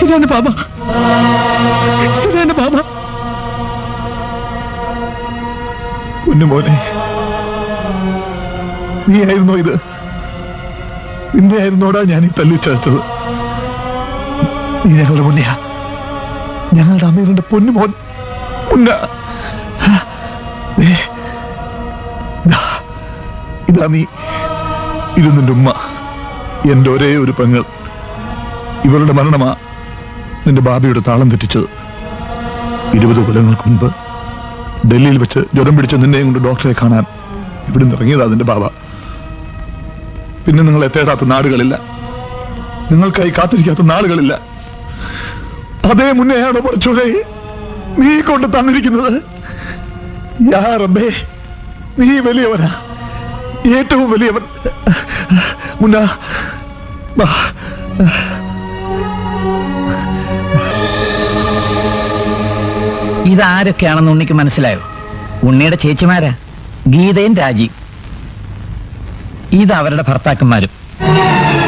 ഇതാണ് ബാബ, ഇതാണ് ബാബ. കുഞ്ഞുമോനെ, നീ ആയിരുന്നോ ഇത്? നിന്നെ ആയിരുന്നോടാ ഞാൻ ഈ തല്ലിച്ചതച്ചത്? നീ ഞങ്ങളുടെ മുന്നയാ, ഞങ്ങളുടെ അമീറിന്റെ പൊന്നുമോൻ മുന്ന. ഇതാ നീ, ഇത് നിന്റെ ഉമ്മ, എന്റെ ഒരേ ഒരു പെങ്ങൾ. ഇവരുടെ മരണമാ നിന്റെ ബാബിയുടെ താളം തെറ്റിച്ചത്. 20 കൊല്ലങ്ങൾക്ക് മുൻപ് ഡൽഹിയിൽ വെച്ച് ജ്വരം പിടിച്ച നിന്നെയും കൊണ്ട് ഡോക്ടറെ കാണാൻ ഇവിടെ നിന്ന് ഇറങ്ങിയതാ നിന്റെ ബാബ. പിന്നെ നിങ്ങളെ തേടാത്ത നാടുകളില്ല, നിങ്ങൾക്കായി കാത്തിരിക്കാത്ത നാളുകളില്ല. അതേ മുന്നെയാണോ പഠിച്ചോളെ നീ കൊണ്ട് തന്നിരിക്കുന്നത്? യാ റബ്ബേ, നീ വലിയവനാ, ഏറ്റവും വലിയവൻ. മുന്ന ഇതാരൊക്കെയാണെന്ന് ഉണ്ണിക്ക് മനസ്സിലായോ? ഉണ്ണിയുടെ ചേച്ചിമാരാ ഗീതയും രാജി. ഇത് അവരുടെ ഭർത്താക്കന്മാരും.